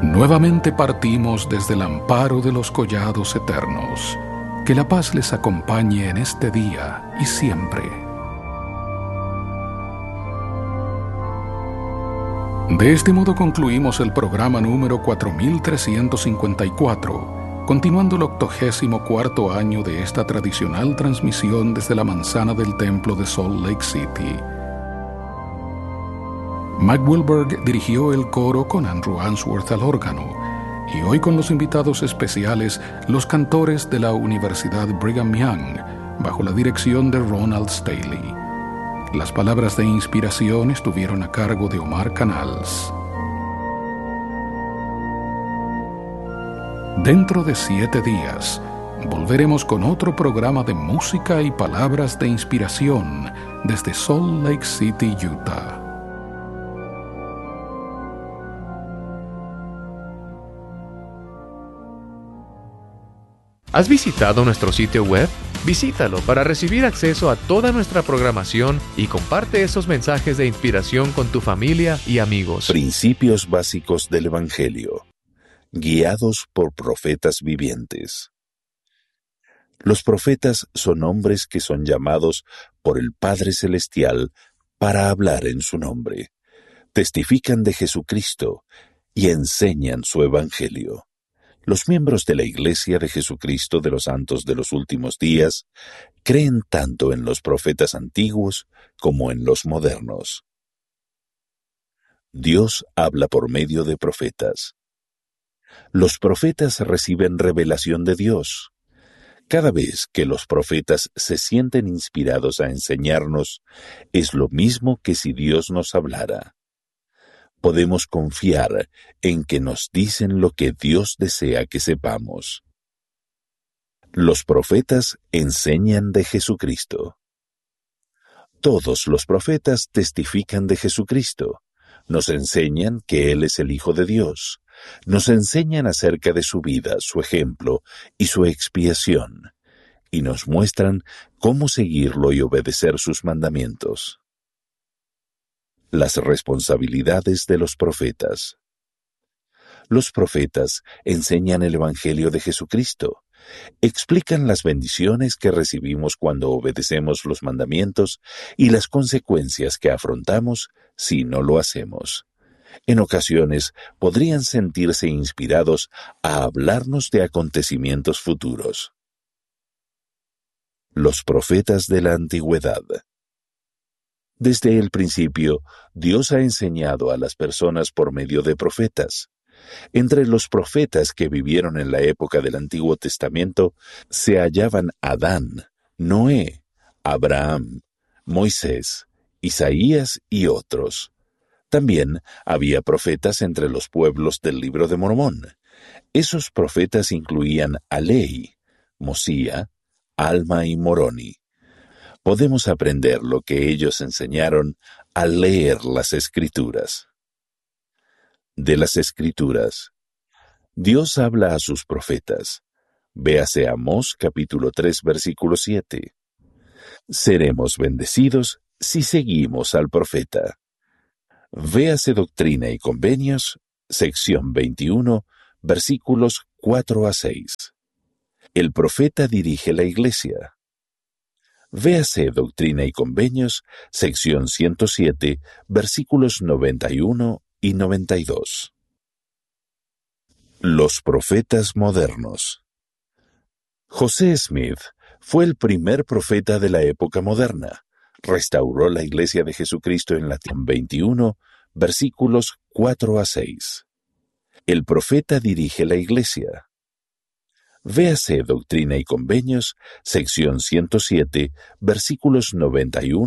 Nuevamente partimos desde el amparo de los collados eternos. Que la paz les acompañe en este día y siempre. De este modo concluimos el programa número 4354, continuando el 84º año de esta tradicional transmisión desde la manzana del templo de Salt Lake City. Mike Wilberg dirigió el coro con Andrew Answorth al órgano, y hoy con los invitados especiales, los cantores de la Universidad Brigham Young, bajo la dirección de Ronald Staley. Las palabras de inspiración estuvieron a cargo de Omar Canals. Dentro de 7 días, volveremos con otro programa de música y palabras de inspiración desde Salt Lake City, Utah. ¿Has visitado nuestro sitio web? Visítalo para recibir acceso a toda nuestra programación y comparte esos mensajes de inspiración con tu familia y amigos. Principios básicos del Evangelio, guiados por profetas vivientes. Los profetas son hombres que son llamados por el Padre Celestial para hablar en su nombre, testifican de Jesucristo y enseñan su Evangelio. Los miembros de la Iglesia de Jesucristo de los Santos de los Últimos Días creen tanto en los profetas antiguos como en los modernos. Dios habla por medio de profetas. Los profetas reciben revelación de Dios. Cada vez que los profetas se sienten inspirados a enseñarnos, es lo mismo que si Dios nos hablara. Podemos confiar en que nos dicen lo que Dios desea que sepamos. Los profetas enseñan de Jesucristo. Todos los profetas testifican de Jesucristo. Nos enseñan que Él es el Hijo de Dios. Nos enseñan acerca de su vida, su ejemplo y su expiación. Y nos muestran cómo seguirlo y obedecer sus mandamientos. Las responsabilidades de los profetas. Los profetas enseñan el Evangelio de Jesucristo, explican las bendiciones que recibimos cuando obedecemos los mandamientos y las consecuencias que afrontamos si no lo hacemos. En ocasiones podrían sentirse inspirados a hablarnos de acontecimientos futuros. Los profetas de la antigüedad. Desde el principio, Dios ha enseñado a las personas por medio de profetas. Entre los profetas que vivieron en la época del Antiguo Testamento se hallaban Adán, Noé, Abraham, Moisés, Isaías y otros. También había profetas entre los pueblos del Libro de Mormón. Esos profetas incluían a Lehi, Mosía, Alma y Moroni. Podemos aprender lo que ellos enseñaron al leer las Escrituras. De las Escrituras. Dios habla a sus profetas. Véase Amós capítulo 3 versículo 7. Seremos bendecidos si seguimos al profeta. Véase Doctrina y Convenios, sección 21, versículos 4 a 6. El profeta dirige la iglesia. Véase Doctrina y Convenios, sección 107, versículos 91 y 92. Los profetas modernos. José Smith fue el primer profeta de la época moderna. Restauró la Iglesia de Jesucristo en Latín 21, versículos 4 a 6. El profeta dirige la iglesia. Véase Doctrina y Convenios, sección 107, versículos 91